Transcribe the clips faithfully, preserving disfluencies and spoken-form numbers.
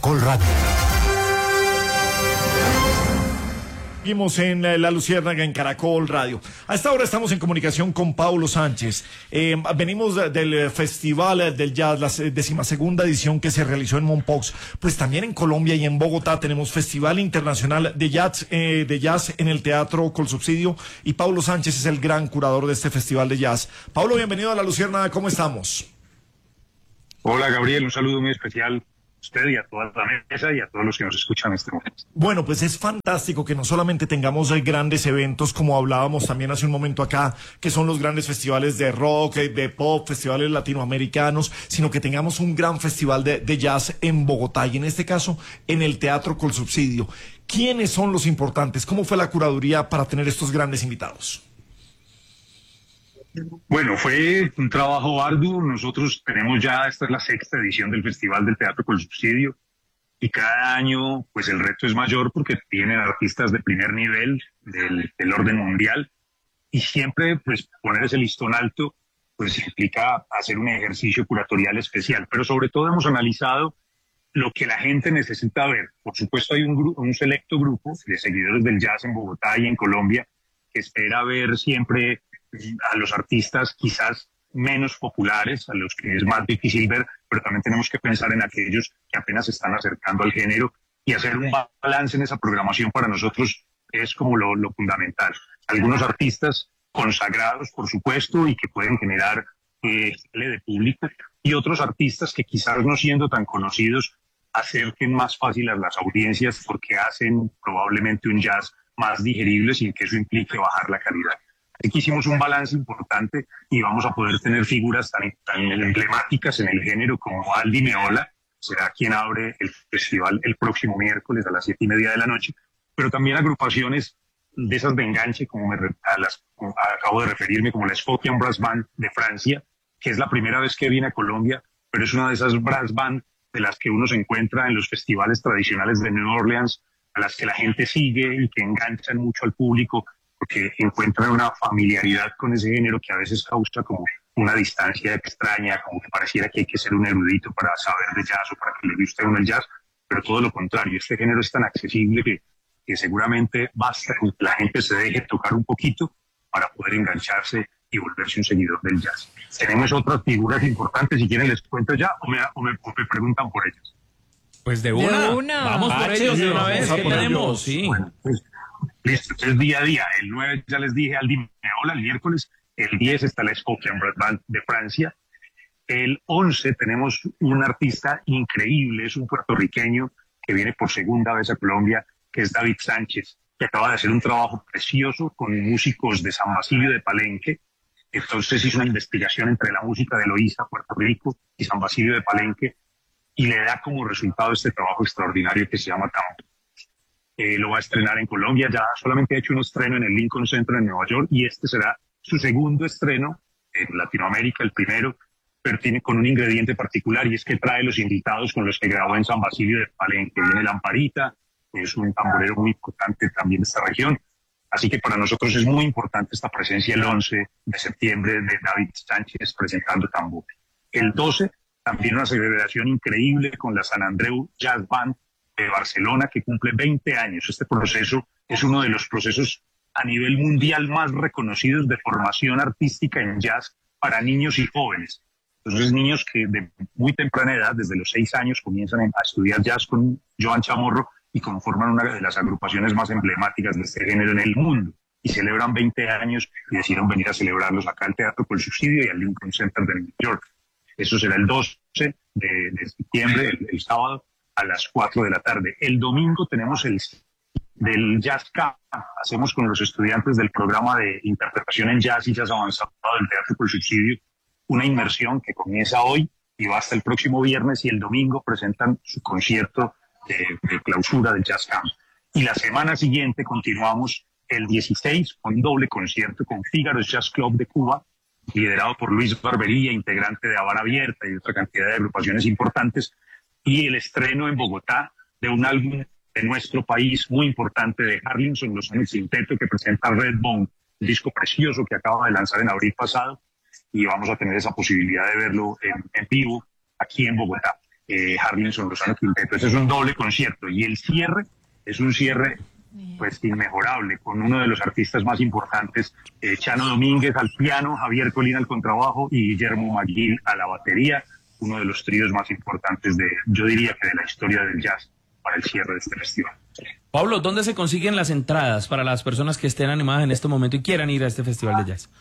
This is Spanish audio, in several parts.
Caracol Radio. Seguimos en La Luciérnaga en Caracol Radio. A esta hora estamos en comunicación con Paulo Sánchez. Eh, venimos del Festival del Jazz, la decimasegunda edición que se realizó en Mompox. Pues también en Colombia y en Bogotá tenemos Festival Internacional de Jazz, eh, de Jazz en el Teatro Colsubsidio. Y Paulo Sánchez es el gran curador de este Festival de Jazz. Paulo, bienvenido a La Luciérnaga. ¿Cómo estamos? Hola, Gabriel. Un saludo muy especial usted y a toda la mesa y a todos los que nos escuchan en este momento. Bueno, pues es fantástico que no solamente tengamos grandes eventos, como hablábamos también hace un momento acá, que son los grandes festivales de rock, de pop, festivales latinoamericanos, sino que tengamos un gran festival de, de jazz en Bogotá, y en este caso en el Teatro Colsubsidio. ¿Quiénes son los importantes? ¿Cómo fue la curaduría para tener estos grandes invitados? Bueno, fue un trabajo arduo. Nosotros tenemos ya, esta es la sexta edición del Festival del Teatro Colsubsidio, y cada año pues el reto es mayor porque tienen artistas de primer nivel del, del orden mundial, y siempre pues poner ese listón alto pues implica hacer un ejercicio curatorial especial, pero sobre todo hemos analizado lo que la gente necesita ver. Por supuesto hay un, grupo, un selecto grupo de seguidores del jazz en Bogotá y en Colombia que espera ver siempre a los artistas quizás menos populares, a los que es más difícil ver, pero también tenemos que pensar en aquellos que apenas se están acercando al género, y hacer un balance en esa programación para nosotros es como lo, lo fundamental. Algunos artistas consagrados, por supuesto, y que pueden generar eh, de público, y otros artistas que quizás no siendo tan conocidos acerquen más fácil a las audiencias porque hacen probablemente un jazz más digerible sin que eso implique bajar la calidad. Aquí hicimos un balance importante y vamos a poder tener figuras tan, tan emblemáticas en el género como Aldi Meola, será quien abre el festival el próximo miércoles a las siete y media de la noche, pero también agrupaciones de esas de enganche, como me, a las, como acabo de referirme, como la Scotian Brass Band de Francia, que es la primera vez que viene a Colombia, pero es una de esas brass band de las que uno se encuentra en los festivales tradicionales de New Orleans, a las que la gente sigue y que enganchan mucho al público, porque encuentran una familiaridad con ese género que a veces causa como una distancia extraña, como que pareciera que hay que ser un erudito para saber de jazz o para que le guste a uno el jazz, pero todo lo contrario, este género es tan accesible que, que seguramente basta con que la gente se deje tocar un poquito para poder engancharse y volverse un seguidor del jazz. Tenemos otras figuras importantes, si quieren les cuento ya o me, o me, o me preguntan por ellas. Pues de una, de una. vamos por ellos de una vez, ¿qué tenemos? Sí. Bueno, pues, listo, es día a día. El nueve ya les dije Aldi Meola, el miércoles. El diez está la Scotian Brass Band de Francia. El once tenemos un artista increíble, es un puertorriqueño que viene por segunda vez a Colombia, que es David Sánchez, que acaba de hacer un trabajo precioso con músicos de San Basilio de Palenque. Entonces hizo una investigación entre la música de Loíza, Puerto Rico, y San Basilio de Palenque, y le da como resultado este trabajo extraordinario que se llama Tambo. Eh, lo va a estrenar en Colombia, ya solamente ha hecho un estreno en el Lincoln Center en Nueva York, y este será su segundo estreno en Latinoamérica, el primero, pero tiene con un ingrediente particular, y es que trae los invitados con los que grabó en San Basilio de Palenque. Viene Lamparita, que es un tamborero muy importante también de esta región, así que para nosotros es muy importante esta presencia el once de septiembre de David Sánchez presentando tambor. El doce, también una celebración increíble con la San Andreu Jazz Band de Barcelona, que cumple veinte años. Este proceso es uno de los procesos a nivel mundial más reconocidos de formación artística en jazz para niños y jóvenes. Entonces, niños que de muy temprana edad, desde los seis años, comienzan a estudiar jazz con Joan Chamorro y conforman una de las agrupaciones más emblemáticas de este género en el mundo. Y celebran veinte años y decidieron venir a celebrarlos acá al Teatro Colsubsidio y al Lincoln Center de New York. Eso será el doce de, de septiembre, el, el sábado, a las cuatro de la tarde. El domingo tenemos el del Jazz Camp. Hacemos con los estudiantes del programa de interpretación en jazz y jazz avanzado del Teatro Colsubsidio una inmersión que comienza hoy y va hasta el próximo viernes, y el domingo presentan su concierto de, de clausura del Jazz Camp. Y la semana siguiente continuamos el dieciséis con doble concierto con Fígaro's Jazz Club de Cuba, liderado por Luis Barbería, integrante de Habana Abierta y otra cantidad de agrupaciones importantes, y el estreno en Bogotá de un álbum de nuestro país muy importante de Harlinson Lozano Quinteto, que presenta Redbone, un disco precioso que acaba de lanzar en abril pasado, y vamos a tener esa posibilidad de verlo en, en vivo aquí en Bogotá. eh, Harlinson Lozano Quinteto. Ese es un doble concierto y el cierre es un cierre pues inmejorable, con uno de los artistas más importantes, eh, Chano Domínguez al piano, Javier Colina al contrabajo y Guillermo McGill a la batería, uno de los tríos más importantes de, yo diría que de la historia del jazz para el cierre de este festival. Pablo, ¿dónde se consiguen las entradas para las personas que estén animadas en este momento y quieran ir a este festival de jazz?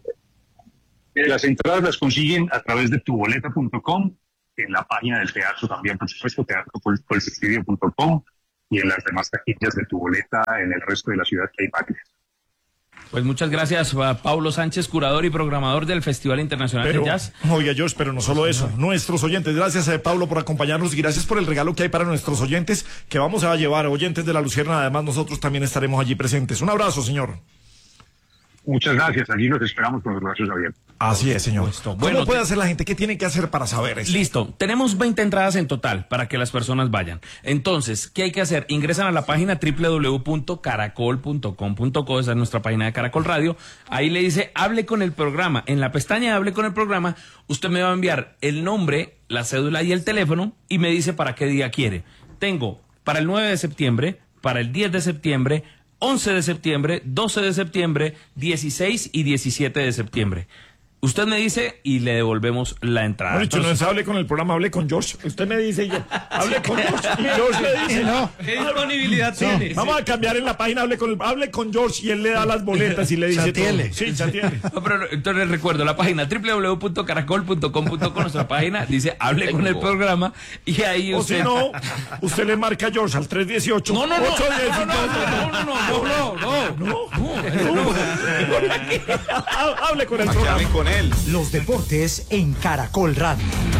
Las entradas las consiguen a través de tu boleta punto com, en la página del teatro también, por supuesto, teatro colsestudio punto com, y en las demás taquillas de Tu Boleta en el resto de la ciudad que hay máquinas. Pues muchas gracias a Pablo Sánchez, curador y programador del Festival Internacional pero, de Jazz. Oiga, George, pero no solo eso, nuestros oyentes, gracias a Pablo por acompañarnos y gracias por el regalo que hay para nuestros oyentes, que vamos a llevar, oyentes de La Luciérnaga, además nosotros también estaremos allí presentes. Un abrazo, señor. Muchas gracias, allí los esperamos con los brazos abiertos. Así es, señor. ¿Cómo Bueno, puede te... hacer la gente? ¿Qué tiene que hacer para saber eso? Listo, tenemos veinte entradas en total para que las personas vayan. Entonces, ¿qué hay que hacer? Ingresan a la página doble u doble u doble u punto caracol punto com punto co, esa es nuestra página de Caracol Radio. Ahí le dice, hable con el programa. En la pestaña de hable con el programa, usted me va a enviar el nombre, la cédula y el teléfono y me dice para qué día quiere. Tengo para el nueve de septiembre, para el diez de septiembre, once de septiembre, doce de septiembre, dieciséis y diecisiete de septiembre. Usted me dice y le devolvemos la entrada. No, dicho, Entonces, no es hable con el programa, hable con George. Usted me dice y yo, hable con George. Y George le dice, no. ¿Qué disponibilidad No, tiene? vamos a cambiar en la página, hable con, el, hable con George y él le da las boletas y le dice Chatiele. todo. Sí, chatiele. No, pero entonces recuerdo la página doble u doble u doble u punto caracol punto com punto co, nuestra página dice hable con el programa y ahí O usted... si no, usted le marca a George al tres dieciocho. No, no, no, ocho diez, no, no, no, no, no, no, no, no, no. Hable con el programa. con él. Los deportes en Caracol Radio.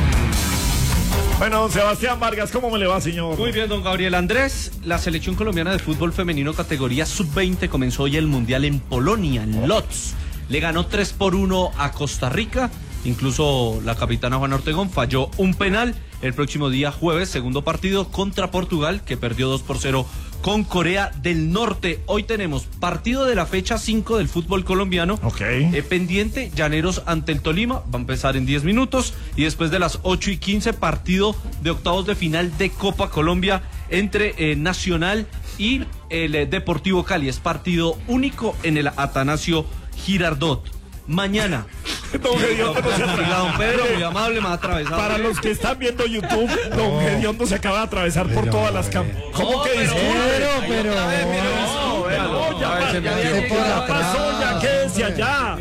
Bueno, don Sebastián Vargas, ¿cómo me le va, señor? Muy bien, don Gabriel Andrés. La selección colombiana de fútbol femenino categoría sub veinte comenzó hoy el Mundial en Polonia, en Lodz. Le ganó tres por uno a Costa Rica. Incluso la capitana Juana Ortegón falló un penal. El próximo día jueves, segundo partido contra Portugal, que perdió dos por cero con Corea del Norte. Hoy tenemos partido de la fecha cinco del fútbol colombiano. Ok. Eh, pendiente, Llaneros ante el Tolima, va a empezar en diez minutos. Y después de las ocho y quince, partido de octavos de final de Copa Colombia entre eh, Nacional y el eh, Deportivo Cali. Es partido único en el Atanasio Girardot. Mañana. Don Gediondo no se Oiga, don Pedro, muy amable, me ha atravesado. Para los que están viendo YouTube, Don Gediondo se acaba de atravesar por todas las cámaras. ¿Cómo que disculpe? Pero, pero. No, ya, ya, ya, se por ya atrás. pasó, ya quédese allá.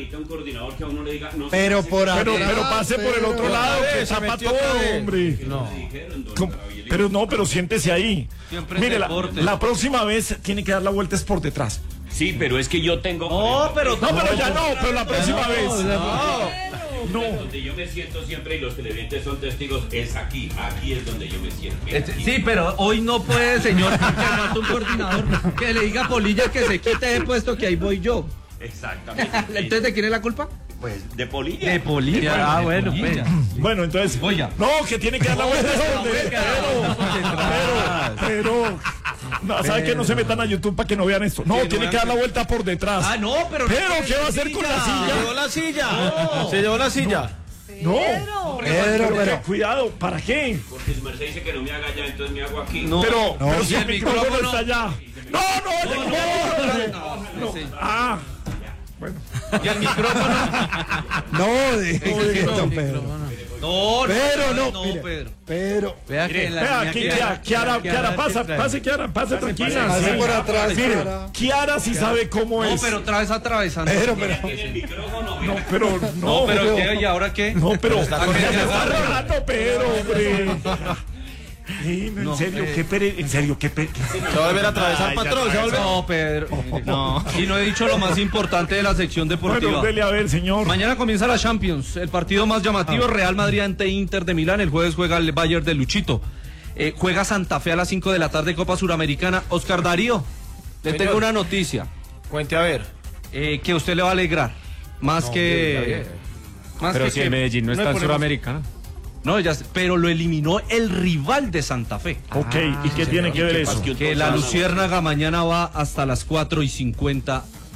Pero por Pero, atrás, pero pase por el otro pero- lado, que Se tapa metió todo, otra vez. hombre. ¿Cómo? Pero no, pero siéntese ahí. Siempre Mire, la, deporte. la próxima vez tiene que dar la vuelta es por detrás. Sí, pero es que yo tengo... No, pero No, pero ya no, pero la próxima vez. No. Donde yo me siento siempre, y los televidentes son testigos, es aquí. Aquí es donde yo me siento. Este, sí, pero hoy no puede, señor, que falta un coordinador que le diga a Polilla que se quite de puesto, que ahí voy yo. Exactamente. Entonces, ¿de quién es la culpa? Pues de Polilla. De Polilla. Ah, bueno, pues. Bueno, entonces. Oiga. No, que tiene que dar la vuelta. pero, pero, pero. No, ¿sabe que no se metan a YouTube para que no vean esto? No, Que no tiene vean que dar la que- vuelta por detrás. Ah, no, pero. Pero, ¿qué va a hacer con la silla? Se llevó la silla. Se llevó la silla. No. Pedro, Pero, pero. cuidado, ¿para qué? Porque su merced dice que no me haga allá, entonces me hago aquí. No. Pero, No, pero si si el el micrófono micrófono- está allá. No, no, el micrófono. No, sí. Ah. Y el micrófono. No, de, de- don Pedro. No, no, Pero no, no, mire, Pedro. Pero. Vea que la Vea, niña aquí, Kiara- Kiara, Kiara, Kiara, pasa, trae. pase, Kiara, pase tranquila. Pase Sí. por atrás, Mire, Kiara. Kiara sí sabe cómo No, es. pero otra vez atravesando. Pero, pero. No, pero no. No, pero ¿qué? ¿Y ahora qué? No, pero está corriendo. rogando, pero, hombre. Sí, no, en No, serio, eh. qué pere, en serio, qué pere. Se va a volver a atravesar, patrón. Se va a volver. No, Pedro. No. Y no he dicho lo más importante de la sección Bueno, deportiva. dele a ver, señor. Mañana comienza la Champions, el partido más llamativo, Real Madrid ante Inter de Milán. El jueves juega el Bayern de Luchito. Eh, juega Santa Fe a las cinco de la tarde, Copa Suramericana. Oscar Darío, le tengo una noticia Cuente a ver. eh, que a usted le va a alegrar. Más que... Más Pero que si que- el Medellín no está en ponemos- Suramericana. No, ya, sé, pero lo eliminó el rival de Santa Fe. Ok, ¿y qué tiene que ver eso? Que la Luciérnaga mañana va hasta las cuatro y cincuenta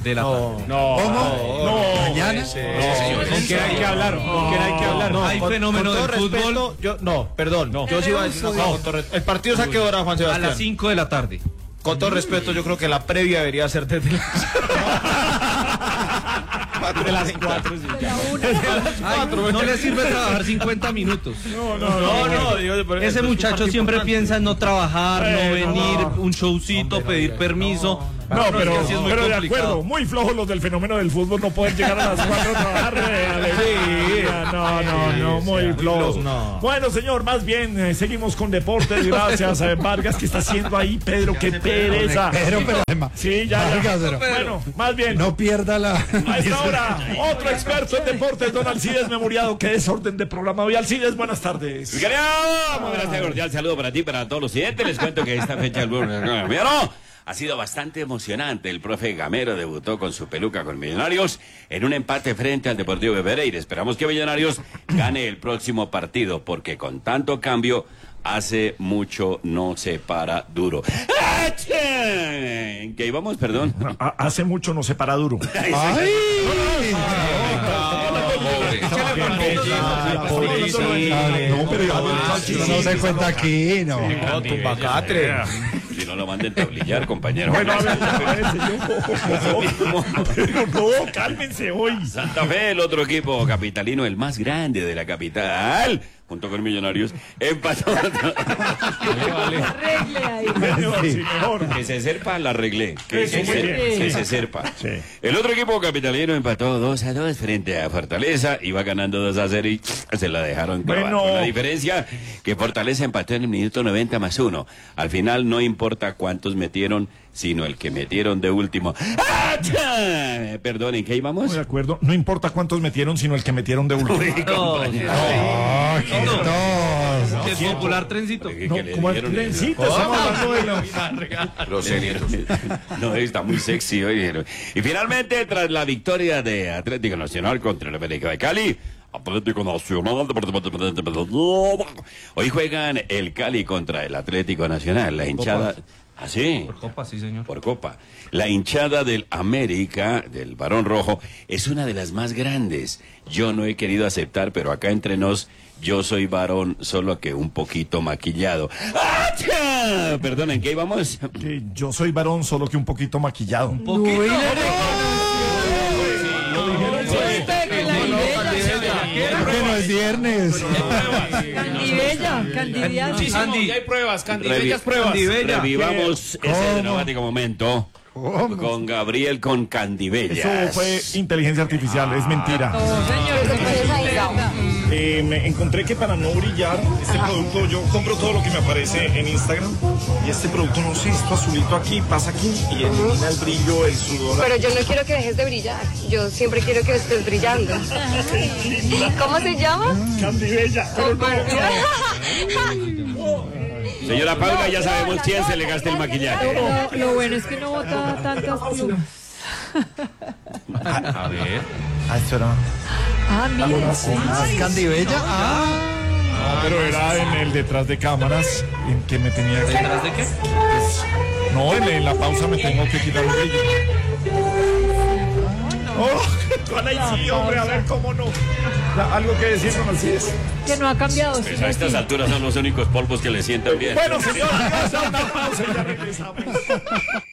de la tarde. No, no, no. Mañana. ¿Con quién hay que hablar? ¿Con quién hay que hablar? No, hay fenómeno con todo del fútbol. respeto, yo, no, perdón. No. Yo sí iba a decir una cosa, con todo respeto. El partido se a qué hora, Juan A Sebastián. las cinco de la tarde. Con todo respeto, yo creo que la previa debería ser desde las De las cuatro. Ay, no le sirve trabajar cincuenta minutos. No, no, No, no, digo, pero Ese esto es un muchacho partido siempre importante. piensa en no trabajar, no Eh, venir, no. un showcito, pedir permiso. No, es pero, que así es muy pero de complicado. acuerdo, muy flojos los del fenómeno del fútbol, no pueden llegar a las cuatro a trabajar. eh, alegría. No, no, no, muy flojos. no. Bueno, señor, más bien, eh, seguimos con deportes. Gracias, eh, Vargas, que está haciendo ahí, Pedro, qué pereza. Pedro, pero además. Sí, ya, ya. Vargas, pero- Bueno, más bien. No pierda la. A esta hora, otro experto en deportes, don Alcides Memoriado. Qué desorden de programa hoy. Alcides, buenas tardes. Muy gracias, cordial saludo para ti, para todos los siguientes. Les cuento que esta fecha del Gamero ha sido bastante emocionante. El profe Gamero debutó con su peluca con Millonarios en un empate frente al Deportivo de Pereira. Esperamos que Millonarios gane el próximo partido, porque con tanto cambio hace mucho no se para duro. ¿En qué íbamos? Perdón. A- hace mucho no se para duro. No, pero ya No se cuenta aquí, no. No, tumbacatre. Si no lo manden tablillar, compañero. Bueno, a ver, a ver, señor. Pero no, cálmense hoy. Santa Fe, el otro equipo capitalino, el más grande de la capital, junto con Millonarios, empató. Señor, sí, mejor. Que se serpa, la arreglé. Que, Eso, se, muy ser- bien. que se serpa. Sí. El otro equipo capitalino empató dos a dos frente a Fortaleza. Iba ganando dos a cero y se la dejaron clavar. Bueno. Con la diferencia que Fortaleza empató en el minuto noventa más uno. Al final no importa cuántos metieron, sino el que metieron de último. ¡Ah, cha! Perdón, ¿en qué íbamos? De acuerdo, no importa cuántos metieron, sino el que metieron de último. Que es popular, trencito. Que- No, que le como el dieron el- trencito, estamos hablando de la... No, está muy sexy hoy. Y finalmente, tras la victoria de Atlético Nacional contra el América de Cali, Atlético Nacional. Hoy juegan el Cali contra el Atlético Nacional. La hinchada. ¿Ah, sí? Por copa, sí, señor. Por copa. La hinchada del América, del Barón Rojo, es una de las más grandes. Yo no he querido aceptar, pero acá entre nos, yo soy varón, solo que un poquito maquillado. ¡Ah! Perdón, ¿en qué íbamos? Que yo soy varón, solo que un poquito maquillado. Un poquito. Que no es viernes. Candibella, Candibella. Andy, hay pruebas, Revi- Candibella. Revivamos ese dramático momento con Gabriel con Candibella. Eso fue inteligencia artificial, es mentira. Señor, Eh, me encontré que para no brillar, este producto, yo compro todo lo que me aparece en Instagram, y este producto, no sé, esto azulito aquí, pasa aquí, y elimina el brillo, el sudor. Pero yo no quiero que dejes de brillar. Yo siempre quiero que estés brillando. ¿Cómo se llama? Candibella. Oh, por Señora Paula, ya sabemos quién se le gasta el maquillaje. Lo, lo bueno es que no bota tantas plumas. A ver. Ah, esto era... Ah, mira, sí. Candibella. Ah. No, pero era en el detrás de cámaras, en que me tenía que... ¿Detrás de qué? No, en, en la pausa me tengo que quitar el brillo. Oh, ¿cuál ahí sí, hombre? A ver, ¿cómo no? Ya, algo que decir, don Alcides. Que no ha cambiado. Pues a estas alturas son los únicos polvos que le sientan bien. Bueno, señores, vamos a una pausa y ya regresamos.